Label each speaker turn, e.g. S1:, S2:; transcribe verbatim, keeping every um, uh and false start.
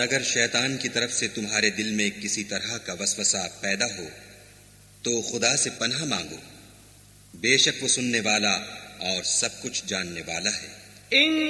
S1: अगर शैतान की तरफ से तुम्हारे दिल में किसी तरह का वसवसा पैदा हो तो खुदा से पनाह मांगो, बेशक वो सुनने वाला और सब कुछ जानने वाला है।